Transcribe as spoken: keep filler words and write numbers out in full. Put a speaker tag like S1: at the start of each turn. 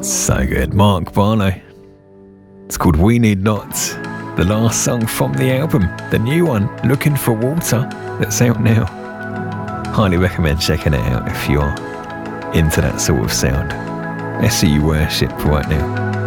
S1: So good. Mark Barlow. It's called We Need Not, the last song from the album, the new one, Looking for Water, that's out now. Highly recommend checking it out if you are into that sort of sound. Let's see you worship right now.